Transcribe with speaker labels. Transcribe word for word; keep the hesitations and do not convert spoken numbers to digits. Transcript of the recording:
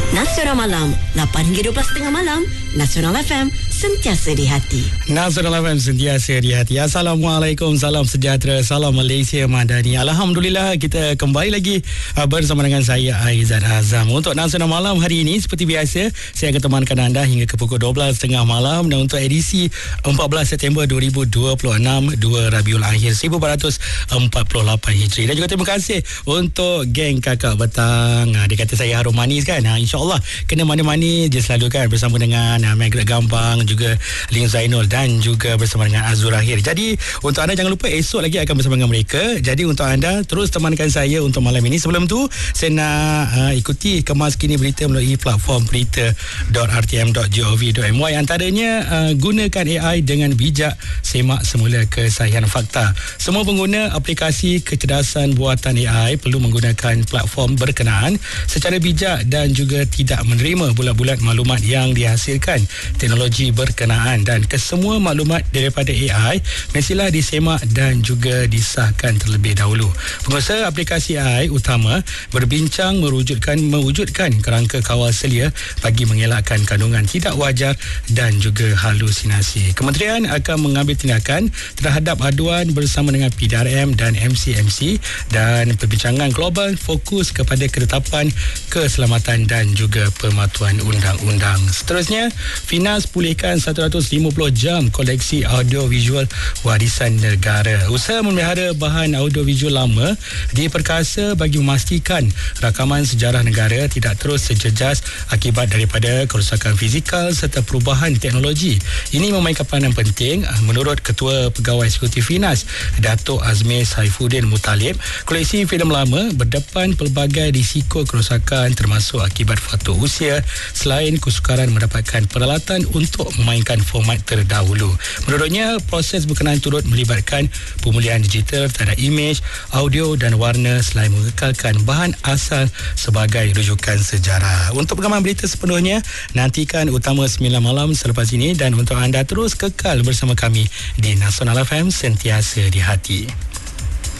Speaker 1: Nasional Malam, lapan hingga dua belas tiga puluh malam. Nasional F M, sentiasa di hati.
Speaker 2: Nasional F M, sentiasa di hati. Assalamualaikum, salam sejahtera, salam Malaysia Madani. Alhamdulillah, kita kembali lagi bersama dengan saya, Aizat Azam. Untuk Nasional Malam hari ini, seperti biasa, saya akan temankan anda hingga ke pukul dua belas tiga puluh malam. Dan untuk edisi empat belas September dua ribu dua puluh enam, dua Rabiul Akhir seribu empat ratus empat puluh lapan Hijri. Dan juga terima kasih untuk geng kakak petang. Dia kata saya harum manis kan. InsyaAllah kena manis-manis je selalu kan, bersama dengan Megret Gampang, juga Ling Zainul dan juga bersama dengan Azur Akhir. Jadi untuk anda jangan lupa esok lagi akan bersama dengan mereka. Jadi untuk anda terus temankan saya untuk malam ini. Sebelum tu saya nak uh, ikuti kemas kini berita melalui platform berita dot r t m dot gov dot m y. Antaranya uh, gunakan A I dengan bijak, semak semula kesahihan fakta. Semua pengguna aplikasi kecerdasan buatan A I perlu menggunakan platform berkenaan secara bijak dan juga tidak menerima bulat-bulat maklumat yang dihasilkan teknologi berkenaan, dan kesemua maklumat daripada A I mestilah disemak dan juga disahkan terlebih dahulu. Pengusaha aplikasi A I utama berbincang merujukkan mewujudkan kerangka kawal selia bagi mengelakkan kandungan tidak wajar dan juga halusinasi. Kementerian akan mengambil tindakan terhadap aduan bersama dengan P D R M dan M C M C, dan perbincangan global fokus kepada ketetapan keselamatan dan juga pematuhan undang-undang. Seterusnya, Finas pulihkan seratus lima puluh jam koleksi audiovisual warisan negara. Usaha memelihara bahan audiovisual lama diperkasa bagi memastikan rakaman sejarah negara tidak terus sejejas akibat daripada kerosakan fizikal serta perubahan teknologi. Ini memainkan peranan penting menurut Ketua Pegawai Eksekutif Finas, Datuk Azmi Saifuddin Mutalib. Koleksi filem lama berdepan pelbagai risiko kerosakan termasuk akibat faktor usia, selain kesukaran mendapatkan peralatan untuk memainkan format terdahulu. Menurutnya, proses berkenaan turut melibatkan pemulihan digital terhadap imej, audio dan warna selain mengekalkan bahan asal sebagai rujukan sejarah. Untuk pengaman berita sepenuhnya, nantikan utama sembilan malam selepas ini, dan untuk anda terus kekal bersama kami di Nasional F M, sentiasa di hati.